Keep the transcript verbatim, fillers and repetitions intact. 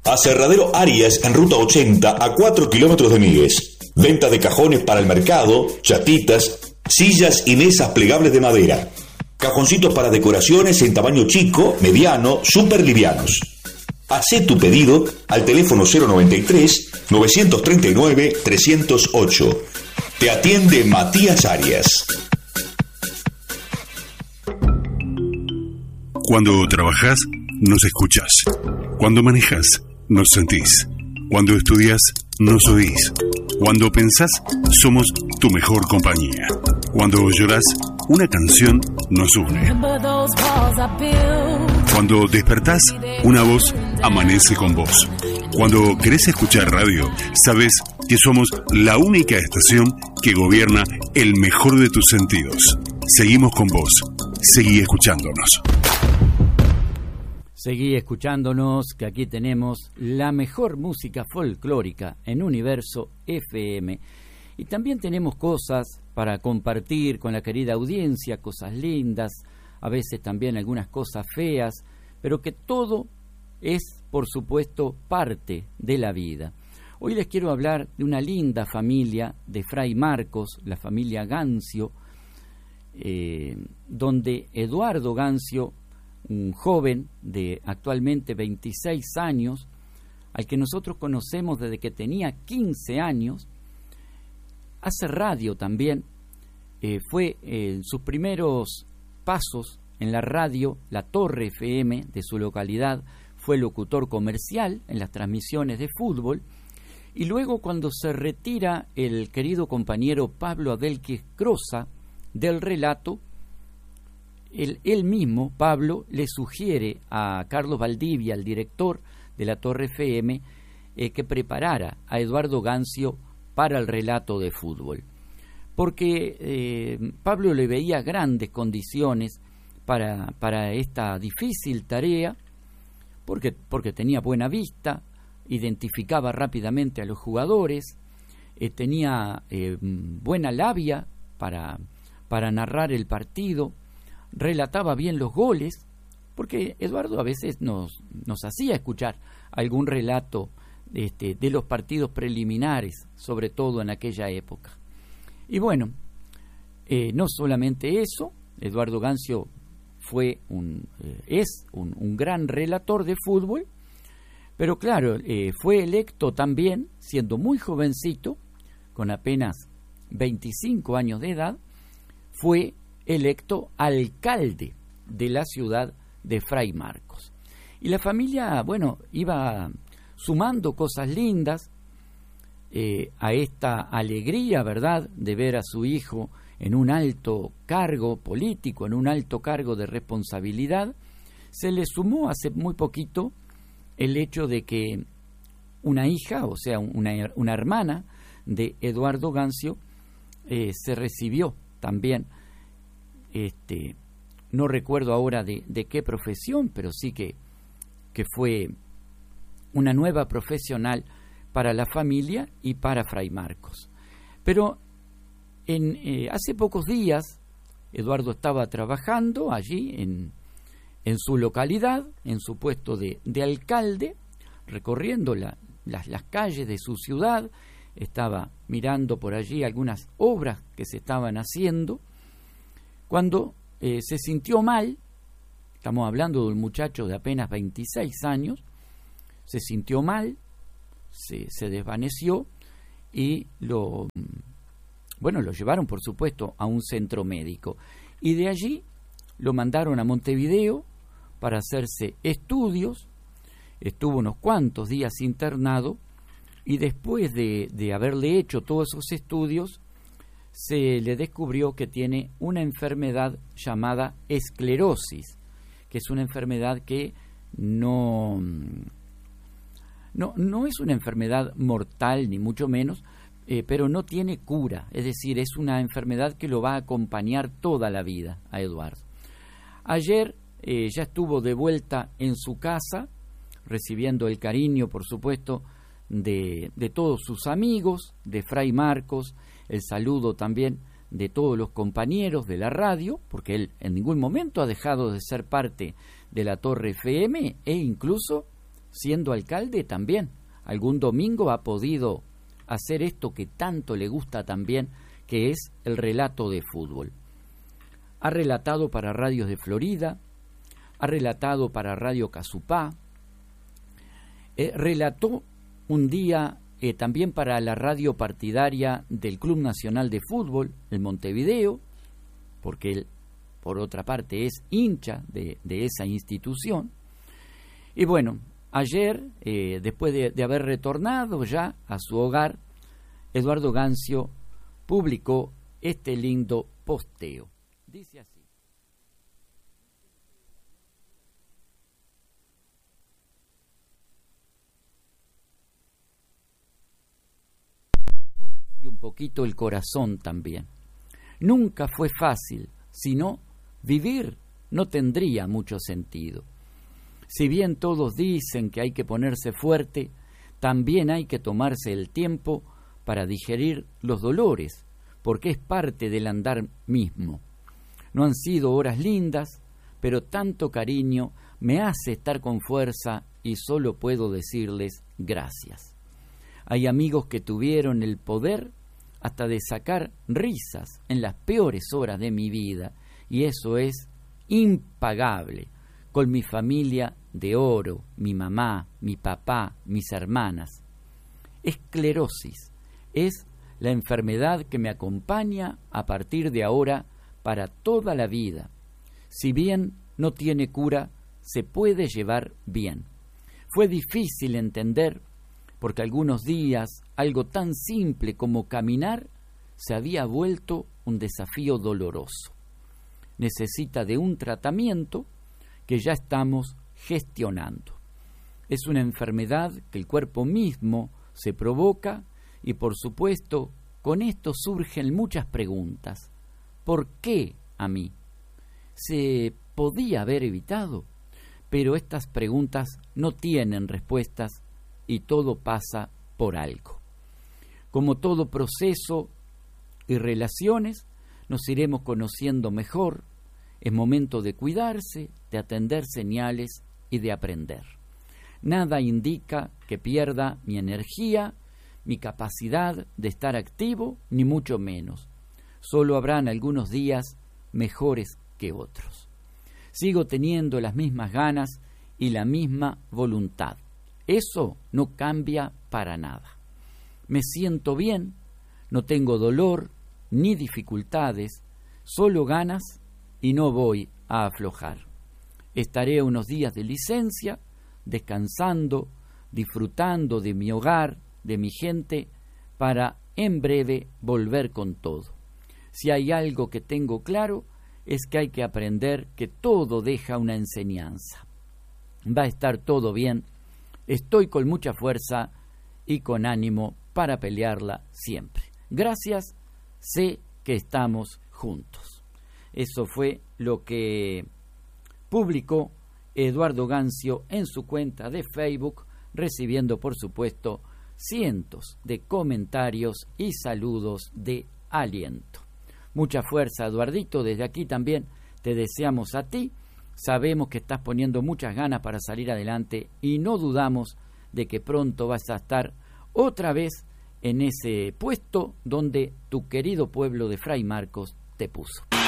Aserradero Arias en ruta ochenta a cuatro kilómetros de Migues. Venta de cajones para el mercado, chatitas, sillas y mesas plegables de madera. Cajoncitos para decoraciones en tamaño chico, mediano, súper livianos. Hacé tu pedido al teléfono cero noventa y tres, novecientos treinta y nueve, trescientos ocho. Te atiende Matías Arias. Cuando trabajás, nos escuchás. Cuando manejás, nos sentís. Cuando estudias, nos oís. Cuando pensás, somos tu mejor compañía. Cuando llorás, una canción nos une. Cuando despertás, una voz amanece con vos. Cuando querés escuchar radio, sabés que somos la única estación que gobierna el mejor de tus sentidos. Seguimos con vos. Seguí escuchándonos. Seguí escuchándonos, que aquí tenemos la mejor música folclórica en Universo F M. Y también tenemos cosas para compartir con la querida audiencia, cosas lindas, a veces también algunas cosas feas, pero que todo es, por supuesto, parte de la vida. Hoy les quiero hablar de una linda familia de Fray Marcos, la familia Gancio, eh, donde Eduardo Gancio, un joven de actualmente veintiséis años, al que nosotros conocemos desde que tenía quince años, hace radio también, eh, fue eh, en sus primeros pasos en la radio, la Torre F M de su localidad, fue locutor comercial en las transmisiones de fútbol, y luego cuando se retira el querido compañero Pablo Adelquis Crosa del relato, Él, él mismo, Pablo, le sugiere a Carlos Valdivia, el director de la Torre F M, eh, que preparara a Eduardo Gancio para el relato de fútbol. Porque eh, Pablo le veía grandes condiciones para, para esta difícil tarea, porque, porque tenía buena vista, identificaba rápidamente a los jugadores, eh, tenía eh, buena labia para, para narrar el partido, relataba bien los goles, porque Eduardo a veces nos, nos hacía escuchar algún relato este, de los partidos preliminares, sobre todo en aquella época. Y bueno, eh, no solamente eso, Eduardo Gancio fue un, eh, es un, un gran relator de fútbol, pero claro, eh, fue electo también, siendo muy jovencito, con apenas veinticinco años de edad, fue electo alcalde de la ciudad de Fray Marcos. Y la familia, bueno, iba sumando cosas lindas eh, a esta alegría, ¿verdad?, de ver a su hijo en un alto cargo político, en un alto cargo de responsabilidad. Se le sumó hace muy poquito el hecho de que una hija, o sea, una, una hermana de Eduardo Gancio, eh, se recibió también. Este, no recuerdo ahora de, de qué profesión, pero sí que, que fue una nueva profesional para la familia y para Fray Marcos. Pero en, eh, hace pocos días Eduardo estaba trabajando allí en, en su localidad, en su puesto de, de alcalde, recorriendo la, las, las calles de su ciudad, estaba mirando por allí algunas obras que se estaban haciendo, cuando eh, se sintió mal. Estamos hablando de un muchacho de apenas veintiséis años, se sintió mal, se, se desvaneció y lo, bueno, lo llevaron, por supuesto, a un centro médico. Y de allí lo mandaron a Montevideo para hacerse estudios. Estuvo unos cuantos días internado y después de, de haberle hecho todos esos estudios, se le descubrió que tiene una enfermedad llamada esclerosis, que es una enfermedad que no, no, no es una enfermedad mortal, ni mucho menos, eh, pero no tiene cura. Es decir, es una enfermedad que lo va a acompañar toda la vida a Eduardo. Ayer eh, ya estuvo de vuelta en su casa, recibiendo el cariño, por supuesto, de, de todos sus amigos, de Fray Marcos, el saludo también de todos los compañeros de la radio, porque él en ningún momento ha dejado de ser parte de la Torre F M, e incluso siendo alcalde también. Algún domingo ha podido hacer esto que tanto le gusta también, que es el relato de fútbol. Ha relatado para radios de Florida, ha relatado para Radio Casupá, eh, relató un día eh, también para la radio partidaria del Club Nacional de Fútbol, el Montevideo, porque él, por otra parte, es hincha de, de esa institución. Y bueno, ayer, eh, después de, de haber retornado ya a su hogar, Eduardo Gancio publicó este lindo posteo. Dice así. Y un poquito el corazón también. Nunca fue fácil, sino vivir no tendría mucho sentido. Si bien todos dicen que hay que ponerse fuerte, también hay que tomarse el tiempo para digerir los dolores, porque es parte del andar mismo. No han sido horas lindas, pero tanto cariño me hace estar con fuerza y solo puedo decirles gracias. Hay amigos que tuvieron el poder hasta de sacar risas en las peores horas de mi vida, y eso es impagable. Con mi familia de oro, mi mamá, mi papá, mis hermanas. Esclerosis es la enfermedad que me acompaña a partir de ahora para toda la vida. Si bien no tiene cura, se puede llevar bien. Fue difícil entender porque algunos días algo tan simple como caminar se había vuelto un desafío doloroso. Necesita de un tratamiento que ya estamos gestionando. Es una enfermedad que el cuerpo mismo se provoca y, por supuesto, con esto surgen muchas preguntas. ¿Por qué a mí? ¿Se podía haber evitado? Pero estas preguntas no tienen respuestas y todo pasa por algo. Como todo proceso y relaciones, nos iremos conociendo mejor. Es momento de cuidarse, de atender señales y de aprender. Nada indica que pierda mi energía, mi capacidad de estar activo, ni mucho menos. Solo habrán algunos días mejores que otros. Sigo teniendo las mismas ganas y la misma voluntad. Eso no cambia para nada. Me siento bien, no tengo dolor ni dificultades, solo ganas y no voy a aflojar. Estaré unos días de licencia, descansando, disfrutando de mi hogar, de mi gente, para en breve volver con todo. Si hay algo que tengo claro, es que hay que aprender que todo deja una enseñanza. Va a estar todo bien, estoy con mucha fuerza y con ánimo para pelearla siempre. Gracias, sé que estamos juntos. Eso fue lo que publicó Eduardo Gancio en su cuenta de Facebook, recibiendo, por supuesto, cientos de comentarios y saludos de aliento. Mucha fuerza, Eduardito. Desde aquí también te deseamos a ti. Sabemos que estás poniendo muchas ganas para salir adelante y no dudamos de que pronto vas a estar otra vez en ese puesto donde tu querido pueblo de Fray Marcos te puso.